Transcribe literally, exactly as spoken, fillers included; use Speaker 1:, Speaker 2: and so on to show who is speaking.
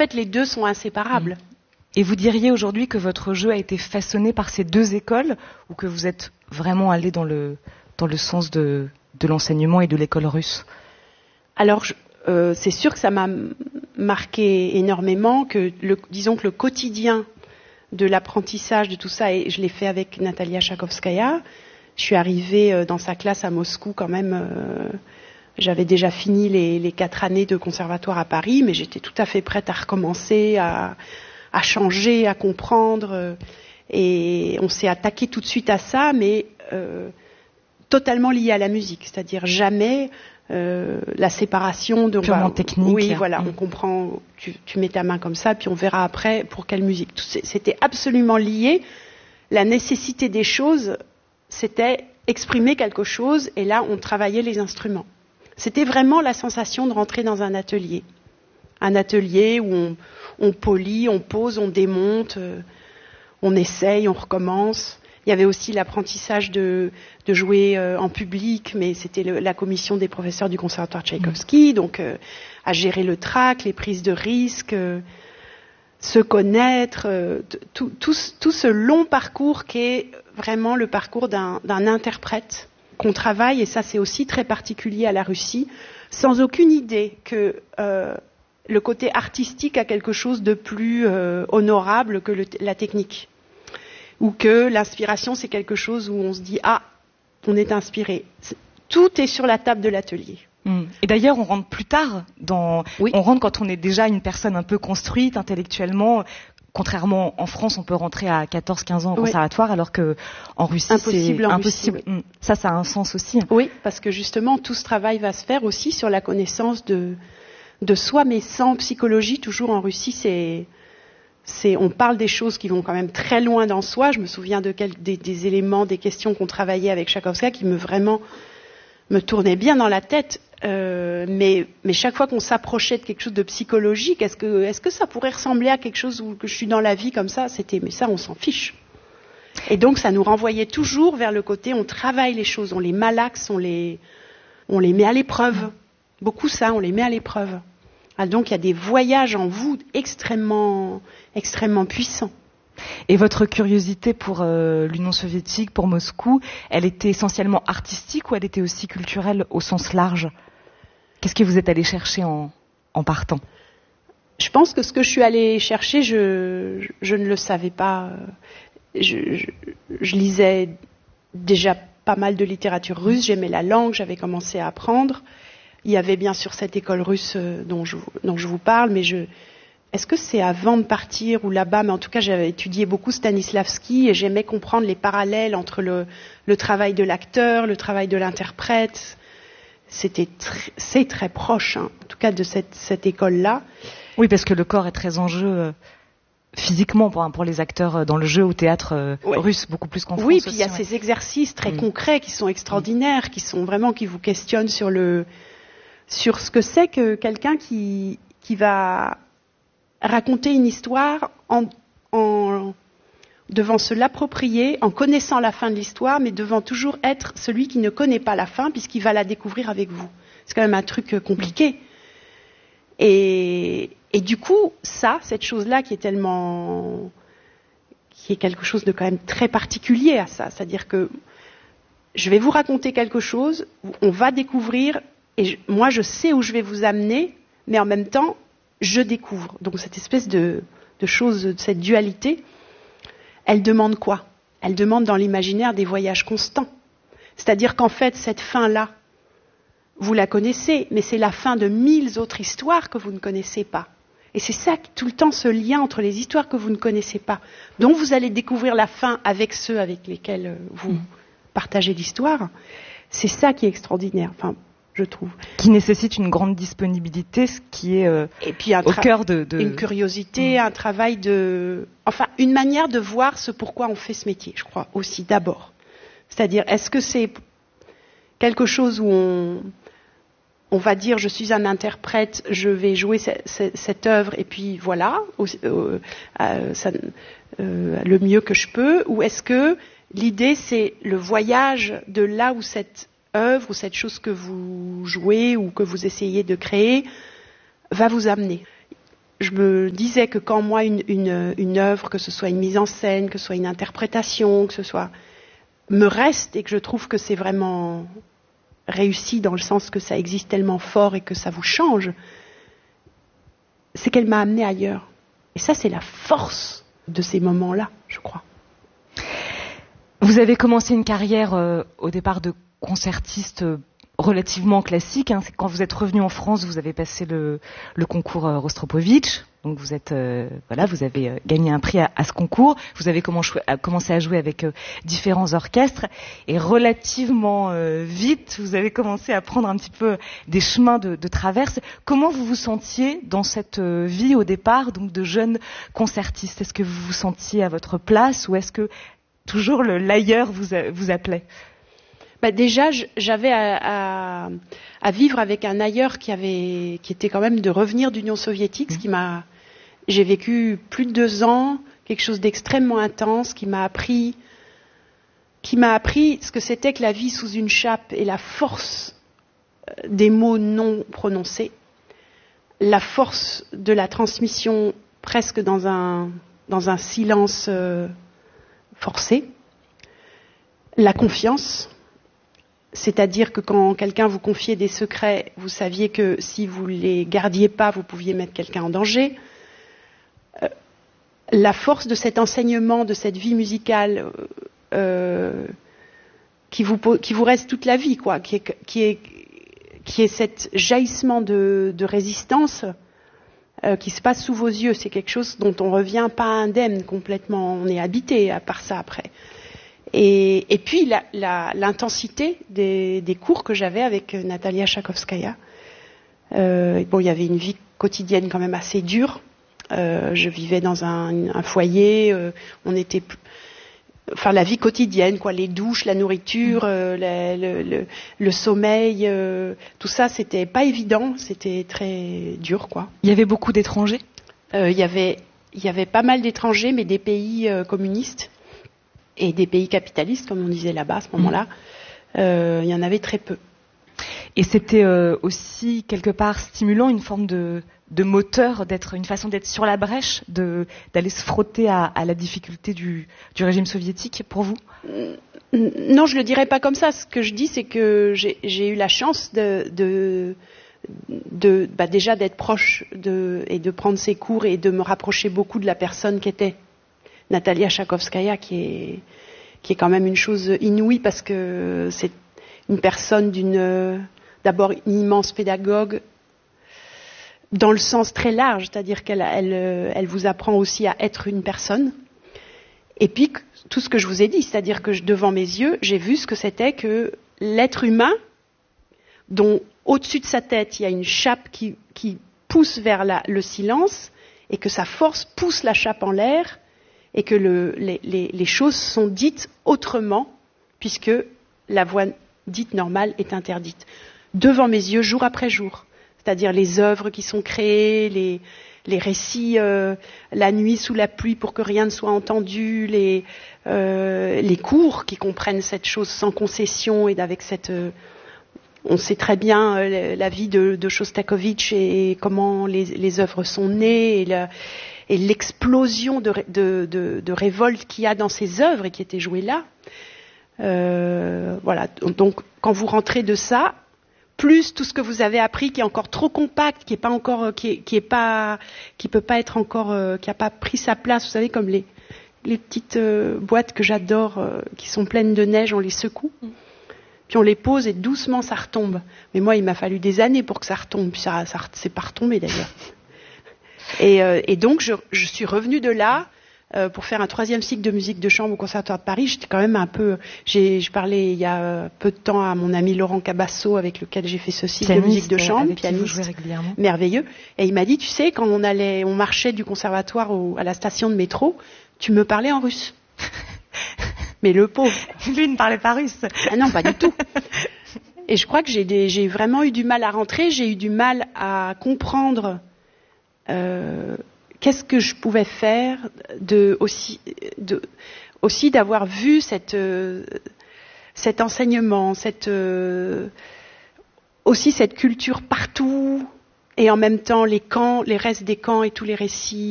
Speaker 1: fait, les deux sont inséparables.
Speaker 2: Et vous diriez aujourd'hui que votre jeu a été façonné par ces deux écoles, ou que vous êtes vraiment allé dans le, dans le sens de, de l'enseignement et de l'école russe?
Speaker 1: Alors, je, euh, c'est sûr que ça m'a marqué énormément, que le, disons que le quotidien de l'apprentissage de tout ça, et je l'ai fait avec Natalia Tchakovskaya. Je suis arrivée dans sa classe à Moscou quand même. Euh, j'avais déjà fini les, les quatre années de conservatoire à Paris, mais j'étais tout à fait prête à recommencer, à, à changer, à comprendre. Et on s'est attaqué tout de suite à ça, mais euh, totalement lié à la musique. C'est-à-dire jamais euh, la séparation de...
Speaker 2: Purement bah, technique.
Speaker 1: Oui, voilà, mmh. on comprend, tu, tu mets ta main comme ça, puis on verra après pour quelle musique. C'était absolument lié. La nécessité des choses, c'était exprimer quelque chose, et là, on travaillait les instruments. C'était vraiment la sensation de rentrer dans un atelier. Un atelier où on, on polit, on pose, on démonte, euh, on essaye, on recommence. Il y avait aussi l'apprentissage de, de jouer euh, en public, mais c'était le, la commission des professeurs du conservatoire Tchaïkovski, mmh. donc euh, à gérer le trac, les prises de risques, euh, se connaître, euh, tout, tout, tout ce long parcours qui est vraiment le parcours d'un, d'un interprète qu'on travaille, et ça c'est aussi très particulier à la Russie, sans aucune idée que euh, le côté artistique a quelque chose de plus euh, honorable que le, la technique. Ou que l'inspiration, c'est quelque chose où on se dit « Ah, on est inspiré ». Tout est sur la table de l'atelier.
Speaker 2: Mmh. Et d'ailleurs, on rentre plus tard dans...
Speaker 1: Oui.
Speaker 2: On rentre quand on est déjà une personne un peu construite intellectuellement. Contrairement en France, on peut rentrer à quatorze quinze ans au conservatoire, oui. alors qu'en Russie,
Speaker 1: impossible
Speaker 2: c'est
Speaker 1: en
Speaker 2: impossible.
Speaker 1: Russie, oui.
Speaker 2: mmh. Ça, ça a un sens aussi.
Speaker 1: Oui, parce que justement, tout ce travail va se faire aussi sur la connaissance de, de soi, mais sans psychologie. Toujours en Russie, c'est... C'est, on parle des choses qui vont quand même très loin dans soi. Je me souviens de quel, des, des éléments, des questions qu'on travaillait avec Tchaïkovski qui me vraiment me tournaient bien dans la tête. Euh, mais, mais chaque fois qu'on s'approchait de quelque chose de psychologique, est-ce que, est-ce que ça pourrait ressembler à quelque chose où que je suis dans la vie comme ça? C'était, mais ça, on s'en fiche. Et donc, ça nous renvoyait toujours vers le côté, on travaille les choses, on les malaxe, on les, on les met à l'épreuve. Beaucoup ça, on les met à l'épreuve. Ah, donc, il y a des voyages en vous extrêmement, extrêmement puissants.
Speaker 2: Et votre curiosité pour euh, l'Union soviétique, pour Moscou, elle était essentiellement artistique ou elle était aussi culturelle au sens large? Qu'est-ce que vous êtes allé chercher en, en partant?
Speaker 1: Je pense que ce que je suis allée chercher, je, je, je ne le savais pas. Je, je, je lisais déjà pas mal de littérature russe, j'aimais la langue, j'avais commencé à apprendre. Il y avait bien sûr cette école russe dont je, dont je vous parle, mais je, est-ce que c'est avant de partir ou là-bas? Mais en tout cas, j'avais étudié beaucoup Stanislavski et j'aimais comprendre les parallèles entre le, le travail de l'acteur, le travail de l'interprète. C'était tr- c'est très proche, hein, en tout cas, de cette, cette école-là.
Speaker 2: Oui, parce que le corps est très en jeu euh, physiquement pour, pour les acteurs dans le jeu au théâtre euh,
Speaker 1: ouais.
Speaker 2: russe, beaucoup plus qu'en France.
Speaker 1: Oui, puis il y a
Speaker 2: ouais.
Speaker 1: ces exercices très mmh. concrets qui sont extraordinaires,
Speaker 2: mmh.
Speaker 1: qui sont vraiment, qui vous questionnent sur le... sur ce que c'est que quelqu'un qui, qui va raconter une histoire en, en devant se l'approprier, en connaissant la fin de l'histoire, mais devant toujours être celui qui ne connaît pas la fin, puisqu'il va la découvrir avec vous. C'est quand même un truc compliqué. Et, et du coup, ça, cette chose-là qui est tellement... qui est quelque chose de quand même très particulier à ça, c'est-à-dire que je vais vous raconter quelque chose, on va découvrir... Et je, moi, je sais où je vais vous amener, mais en même temps, je découvre. Donc, cette espèce de, de chose, de cette dualité, elle demande quoi? Elle demande dans l'imaginaire des voyages constants. C'est-à-dire qu'en fait, cette fin-là, vous la connaissez, mais c'est la fin de mille autres histoires que vous ne connaissez pas. Et c'est ça, tout le temps, ce lien entre les histoires que vous ne connaissez pas, dont vous allez découvrir la fin avec ceux avec lesquels vous partagez l'histoire. C'est ça qui est extraordinaire. Enfin, je trouve.
Speaker 2: Qui nécessite une grande disponibilité, ce qui est euh,
Speaker 1: et puis un tra-
Speaker 2: au cœur de, de...
Speaker 1: Une curiosité, mmh. un travail de... Enfin, une manière de voir ce pourquoi on fait ce métier, je crois, aussi, d'abord. C'est-à-dire, est-ce que c'est quelque chose où on, on va dire, je suis un interprète, je vais jouer ce, ce, cette œuvre, et puis voilà, euh, euh, ça, euh, le mieux que je peux, ou est-ce que l'idée, c'est le voyage de là où cette œuvre ou cette chose que vous jouez ou que vous essayez de créer va vous amener. je me disais que quand moi, une, une, une œuvre, que ce soit une mise en scène, que ce soit une interprétation, que ce soit... me reste et que je trouve que c'est vraiment réussi dans le sens que ça existe tellement fort et que ça vous change, c'est qu'elle m'a amené ailleurs. Et ça, c'est la force de ces moments-là, je crois.
Speaker 2: Vous avez commencé une carrière euh, au départ de concertiste euh, relativement classique. Hein. Quand vous êtes revenu en France, vous avez passé le, le concours euh, Rostropovitch. Donc vous êtes, euh, voilà, vous avez euh, gagné un prix à, à ce concours. Vous avez commencé à, commencé à jouer avec euh, différents orchestres et relativement euh, vite, vous avez commencé à prendre un petit peu des chemins de, de traverse. Comment vous vous sentiez dans cette euh, vie au départ, donc de jeune concertiste? Est-ce que vous vous sentiez à votre place ou est-ce que toujours le l'ailleurs vous, a, vous appelait?
Speaker 1: Bah déjà, j'avais à, à, à vivre avec un ailleurs qui avait, qui était quand même de revenir d'Union soviétique, mmh. ce qui m'a, j'ai vécu plus de deux ans, quelque chose d'extrêmement intense, qui m'a appris, qui m'a appris ce que c'était que la vie sous une chape et la force des mots non prononcés, la force de la transmission presque dans un, dans un silence euh, forcé, la confiance. C'est-à-dire que quand quelqu'un vous confiait des secrets, vous saviez que si vous ne les gardiez pas, vous pouviez mettre quelqu'un en danger. Euh, la force de cet enseignement, de cette vie musicale euh, qui, vous, qui vous reste toute la vie, quoi, qui est, qui est, qui est cet jaillissement de, de résistance euh, qui se passe sous vos yeux. C'est quelque chose dont on ne revient pas indemne complètement. On est habité à part ça après. Et, et puis la, la, l'intensité des, des cours que j'avais avec Natalia Tchaïkovskaya. Euh, bon, il y avait une vie quotidienne quand même assez dure. Euh, je vivais dans un, un foyer. Euh, on était, enfin la vie quotidienne, quoi, les douches, la nourriture, euh, la, le, le, le sommeil, euh, tout ça, c'était pas évident. C'était très dur, quoi.
Speaker 2: Il y avait beaucoup d'étrangers.
Speaker 1: Euh, il y avait, il y avait pas mal d'étrangers, mais des pays euh, communistes. Et des pays capitalistes, comme on disait là-bas à ce moment-là, euh, il y en avait très peu.
Speaker 2: Et c'était euh, aussi quelque part stimulant, une forme de, de moteur, d'être une façon d'être sur la brèche, de, d'aller se frotter à, à la difficulté du, du régime soviétique pour vous?
Speaker 1: Non, je le dirais pas comme ça. Ce que je dis, c'est que j'ai, j'ai eu la chance de, de, de bah déjà d'être proche de, et de prendre ses cours et de me rapprocher beaucoup de la personne qu'était Natalia Tchaïkovskaya, qui est, qui est quand même une chose inouïe parce que c'est une personne d'une, d'abord une immense pédagogue dans le sens très large, c'est-à-dire qu'elle elle, elle vous apprend aussi à être une personne. Et puis tout ce que je vous ai dit, c'est-à-dire que je, devant mes yeux, j'ai vu ce que c'était que l'être humain, dont au-dessus de sa tête il y a une chape qui, qui pousse vers la, le silence, et que sa force pousse la chape en l'air. Et que le, les, les, les choses sont dites autrement, puisque la voix dite normale est interdite. Devant mes yeux, jour après jour. C'est-à-dire les œuvres qui sont créées, les, les récits euh, la nuit sous la pluie pour que rien ne soit entendu, les, euh, les cours qui comprennent cette chose sans concession et avec cette... Euh, on sait très bien euh, la vie de, de Shostakovich et, et comment les, les œuvres sont nées et la, et l'explosion de, de, de, de révolte qu'il y a dans ces œuvres et qui étaient jouées là. Euh, voilà. Donc, quand vous rentrez de ça, plus tout ce que vous avez appris qui est encore trop compact, qui est pas encore, qui est, qui est pas, qui peut pas être encore, euh, qui a pas pris sa place. Vous savez, comme les, les petites euh, boîtes que j'adore, euh, qui sont pleines de neige, on les secoue, puis on les pose et doucement ça retombe. Mais moi, il m'a fallu des années pour que ça retombe. Puis ça, ça c'est pas retombé d'ailleurs. Et, euh, et donc, je, je suis revenue de là euh, pour faire un troisième cycle de musique de chambre au Conservatoire de Paris. J'étais quand même un peu... J'ai, je parlais il y a peu de temps à mon ami Laurent Cabasso, avec lequel j'ai fait ce cycle pianiste, de musique de chambre,
Speaker 2: avec
Speaker 1: pianiste,
Speaker 2: qui vous jouez régulièrement.
Speaker 1: Merveilleux. Et il m'a dit, tu sais, quand on allait, on marchait du conservatoire au, à la station de métro, tu me parlais en russe. Mais le pauvre.
Speaker 2: Lui ne parlait pas russe.
Speaker 1: Ah non, pas du tout. Et je crois que j'ai, des, j'ai vraiment eu du mal à rentrer, j'ai eu du mal à comprendre... Euh, qu'est-ce que je pouvais faire de, aussi, de, aussi d'avoir vu cette, euh, cet enseignement, cette, euh, aussi cette culture partout et en même temps les camps, les restes des camps et tous les récits